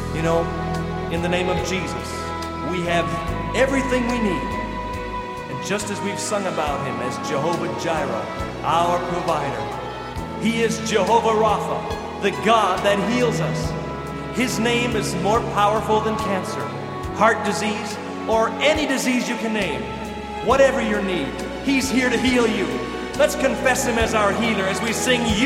You know, in the name of Jesus, we have everything we need. And just as we've sung about him as Jehovah Jireh, our provider, he is Jehovah Rapha, the God that heals us. His name is more powerful than cancer, heart disease, or any disease you can name. Whatever your need, he's here to heal you. Let's confess him as our healer as we sing, You